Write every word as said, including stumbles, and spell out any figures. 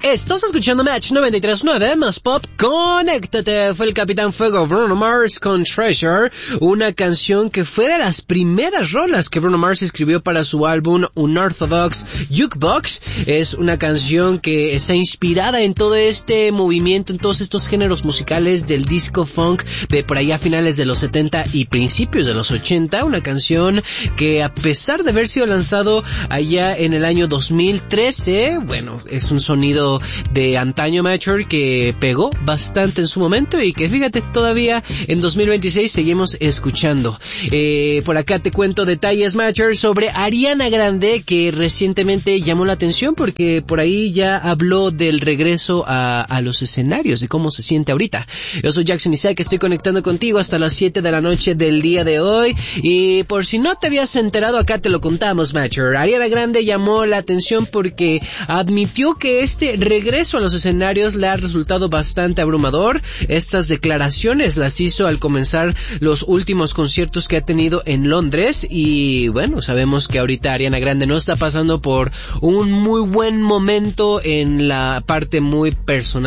Estás escuchando Match noventa y tres punto nueve, más pop, conéctate. Fue el Capitán Fuego, Bruno Mars con Treasure, una canción que fue de las primeras rolas que Bruno Mars escribió para su álbum Unorthodox Jukebox. Es una canción que está inspirada en todo este movimiento, en todos estos géneros musicales del disco funk de por allá a finales de los setenta y principios de los ochenta. Una canción que, a pesar de haber sido lanzado allá en el año dos mil trece, bueno, es un sonido de antaño, Matcher, que pegó bastante en su momento y que, fíjate, todavía en dos mil veintiséis seguimos escuchando. Eh, por acá te cuento detalles, Matcher, sobre Ariana Grande, que recientemente llamó la atención porque por ahí ya habló del regreso a, a los escenarios, de cómo se siente ahorita. Yo soy Jackson Isaac, estoy conectando contigo hasta las siete de la noche del día de hoy, y por si no te habías enterado, acá te lo contamos, Matcher. Ariana Grande llamó la atención porque admitió que este regreso a los escenarios le ha resultado bastante abrumador. Estas declaraciones las hizo al comenzar los últimos conciertos que ha tenido en Londres, y bueno, sabemos que ahorita Ariana Grande no está pasando por un muy buen momento en la parte muy personal